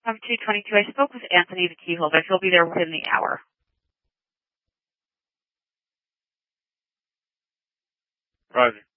I'm 222. I spoke with Anthony, the key holder. He'll be there within the hour. Roger.